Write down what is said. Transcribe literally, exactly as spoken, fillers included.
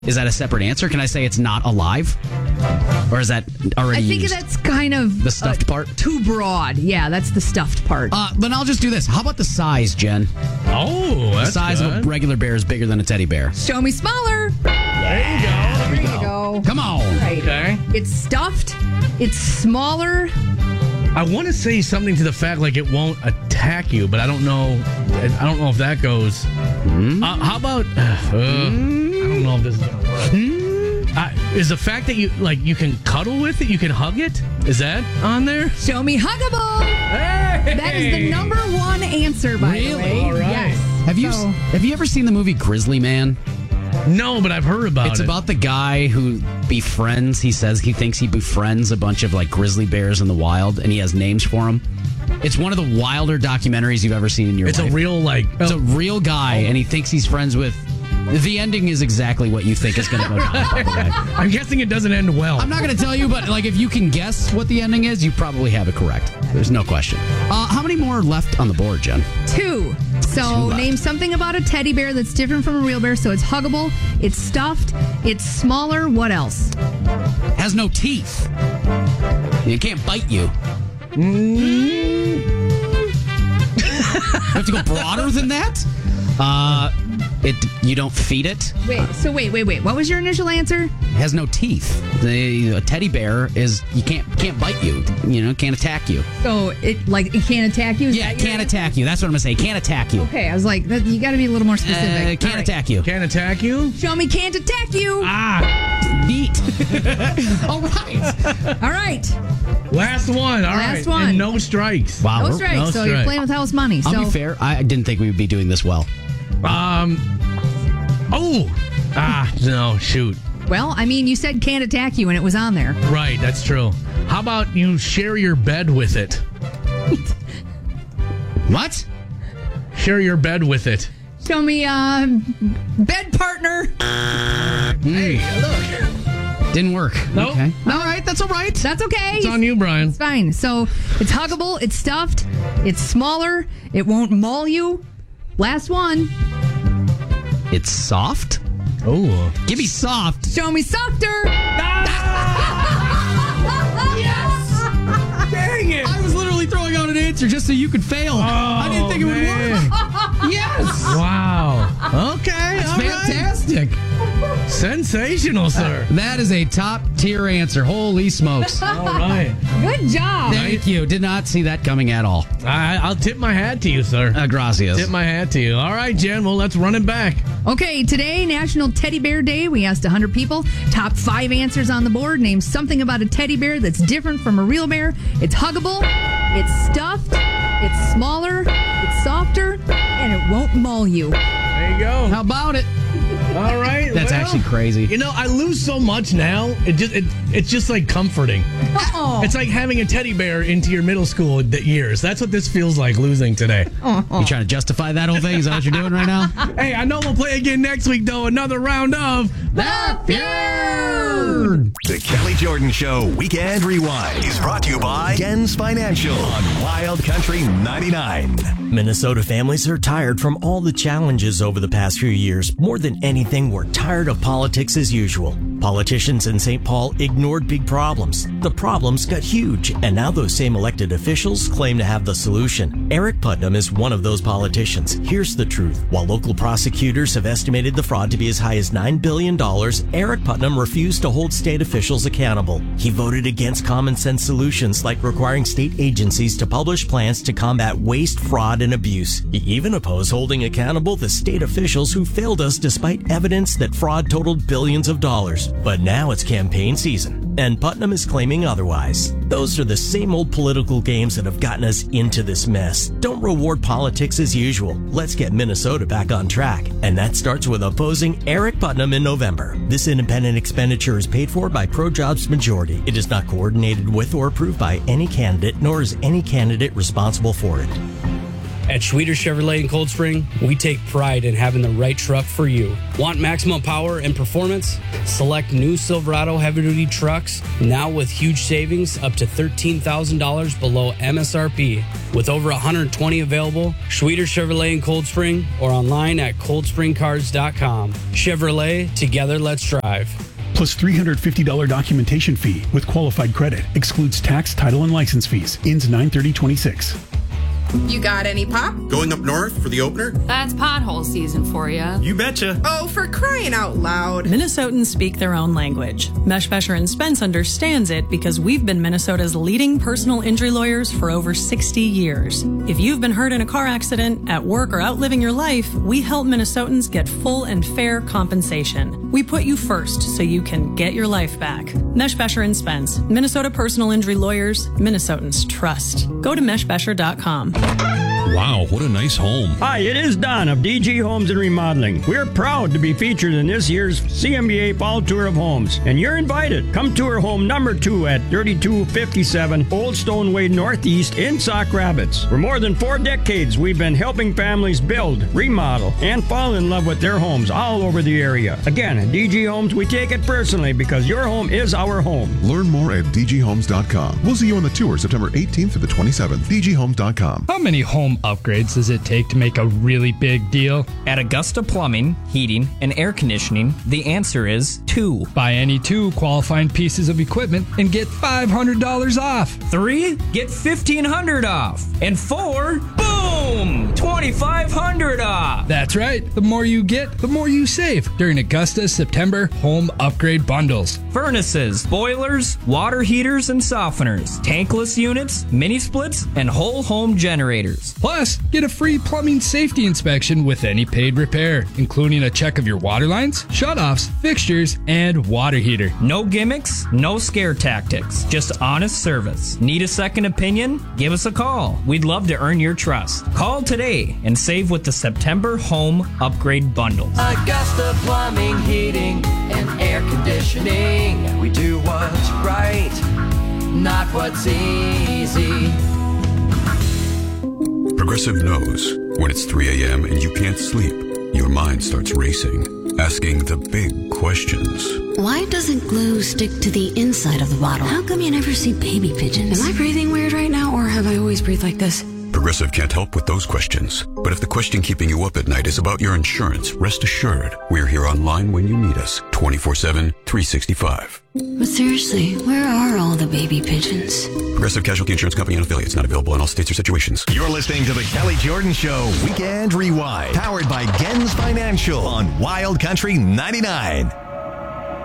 Is that a separate answer? Can I say it's not alive? Or is that already I think used? that's kind of The stuffed uh, part? too broad. Yeah, that's the stuffed part. Uh, then I'll just do this. How about the size, Jen? Oh, that's The size good. of a regular bear is bigger than a teddy bear. Show me smaller. There you go. There you go. Come on. Right. Okay. It's stuffed. It's smaller. I want to say something to the fact like it won't attack you, but I don't know. I don't know if that goes. Hmm? Uh, how about? Uh, I don't know if this is gonna work. Uh, is the fact that you like you can cuddle with it, you can hug it? Is that on there? Show me huggable. Hey! That is the number one answer, by the Really? way. All right. Yes. Have you So- have you ever seen the movie Grizzly Man? No, but I've heard about It's it. about the guy who befriends, he says he thinks he befriends a bunch of like grizzly bears in the wild and he has names for them. It's one of the wilder documentaries you've ever seen in your It's life. a real like. It's a real guy and he thinks he's friends with. The ending is exactly what you think is going to go down. by the way. I'm guessing it doesn't end well. I'm not going to tell you, but like if you can guess what the ending is, you probably have it correct. There's no question. Uh, how many more are left on the board, Jen? Two. So Two left. name something about a teddy bear that's different from a real bear. So it's huggable, it's stuffed, it's smaller. What else? Has no teeth. It can't bite you. You have to go broader than that? Uh, it. You don't feed it. Wait. So wait, wait, wait. What was your initial answer? It has no teeth. The a teddy bear is you can't can't bite you. You know, can't attack you. So it like it can't attack you. Is Yeah, that it your can't answer? attack you. That's what I'm gonna say. Can't attack you. Okay, I was like, that, you got to be a little more Uh, specific. can't All right. attack you. Can't attack you. Show me can't attack you. Ah, Neat. All right. All right. last one. All right, Last one. And no strikes. Wow. No we're- strikes. no so you're strike. playing with house money. I'll So be fair. I didn't think we would be doing this well. Um. Oh. Ah. No. Shoot. well, I mean, you said can't attack you, and it was on there. Right. That's true. How about you share your bed with it? What? Share your bed with it. Show me uh, bed partner. Hey, look. Didn't work. Nope. Okay. All right. That's all right. That's okay. It's on you, Brian. It's fine. So it's huggable, it's stuffed, it's smaller, it won't maul you. Last one. It's soft. Oh. Give me soft. Show me softer. Dang it. I was literally throwing out an answer just so you could fail. I didn't think it would man. work. Yes. Wow. Okay. That's all right. fantastic. Sensational, sir. That is a top tier answer. Holy smokes. All right. Good job. Thank you. Did not see that coming at all. I, I'll tip my hat to you, sir. Uh, gracias. Tip my hat to you. All right, Jen. Well, let's run it back. Okay, today, National Teddy Bear Day. We asked one hundred people. Top five answers on the board. Name something about a teddy bear that's different from a real bear. It's huggable, it's stuffed, it's smaller, it's softer, and it won't maul you. There you go. How about it? All right. That's well, actually crazy. You know, I lose so much now. It just it, it's just like comforting. Oh, It's like having a teddy bear into your middle school d- years. That's what this feels like losing today. You trying to justify that whole thing? Is that what you're doing right now? Hey, I know we'll play again next week, though. Another round of The Feud! The Kelly Jordan Show Weekend Rewind is brought to you by Gens Financial on Wild Country ninety-nine. Minnesota families are tired from all the challenges over the past few years. More than anything, we're tired of politics as usual. Politicians in Saint Paul ignored big problems. The problems got huge, and now those same elected officials claim to have the solution. Eric Putnam is one of those politicians. Here's the truth. While local prosecutors have estimated the fraud to be as high as nine billion dollars, Eric Putnam refused to hold state officials accountable. He voted against common sense solutions like requiring state agencies to publish plans to combat waste, fraud, and abuse. He even opposed holding accountable the state officials who failed us despite evidence that fraud totaled billions of dollars. But now it's campaign season, and Putnam is claiming otherwise. Those are the same old political games that have gotten us into this mess. Don't reward politics as usual. Let's get Minnesota back on track. And that starts with opposing Eric Putnam in November. This independent expenditure is paid for by ProJobs Majority. It is not coordinated with or approved by any candidate, nor is any candidate responsible for it. At Schweeder Chevrolet in Cold Spring, we take pride in having the right truck for you. Want maximum power and performance? Select new Silverado heavy-duty trucks now with huge savings up to thirteen thousand dollars below M S R P. With over one hundred twenty available, Schweeder Chevrolet in Cold Spring or online at cold spring cars dot com. Chevrolet, together let's drive. Plus three hundred fifty dollars documentation fee with qualified credit. Excludes tax, title, and license fees. Ends nine thirty twenty-six. You got any pop? Going up north for the opener? That's pothole season for you. You betcha. Oh, for crying out loud. Minnesotans speak their own language. Meshbesher and Spence understands it because we've been Minnesota's leading personal injury lawyers for over sixty years. If you've been hurt in a car accident, at work, or out living your life, we help Minnesotans get full and fair compensation. We put you first so you can get your life back. Meshbesher and Spence, Minnesota personal injury lawyers, Minnesotans trust. Go to meshbesher dot com. Wow, what a nice home. Hi, it is Don of D G Homes and Remodeling. We're proud to be featured in this year's C M B A Fall Tour of Homes, and you're invited. Come tour home number two at thirty-two fifty-seven Old Stone Way Northeast in Sauk Rapids. For more than four decades, we've been helping families build, remodel, and fall in love with their homes all over the area. Again, at D G Homes, we take it personally because your home is our home. Learn more at d g homes dot com. We'll see you on the tour September eighteenth through the twenty-seventh. d g homes dot com. How many home upgrades does it take to make a really big deal? At Augusta Plumbing, Heating, and Air Conditioning, the answer is two. Buy any two qualifying pieces of equipment and get five hundred dollars off. Three, get fifteen hundred dollars off. And four, boom, twenty-five hundred dollars off. That's right. The more you get, the more you save during Augusta's September home upgrade bundles. Furnaces, boilers, water heaters and softeners, tankless units, mini splits, and whole home generators. Plus, get a free plumbing safety inspection with any paid repair, including a check of your water lines, shutoffs, fixtures, and water heater. No gimmicks, no scare tactics, just honest service. Need a second opinion? Give us a call. We'd love to earn your trust. Call today and save with the September home upgrade bundles. Augusta Plumbing, Heating, and Air Conditioning. We do what's right, not what's easy. Progressive knows when it's three a.m. and you can't sleep, your mind starts racing, asking the big questions. Why doesn't glue stick to the inside of the bottle? How come you never see baby pigeons? Am I breathing weird right now, or have I always breathed like this? Progressive can't help with those questions. But if the question keeping you up at night is about your insurance, rest assured, we're here online when you need us, twenty-four seven, three sixty-five. But seriously, where are all the baby pigeons? Progressive Casualty Insurance Company and affiliates, not available in all states or situations. You're listening to the Kelly Jordan Show Weekend Rewind, powered by Gens Financial on Wild Country ninety-nine.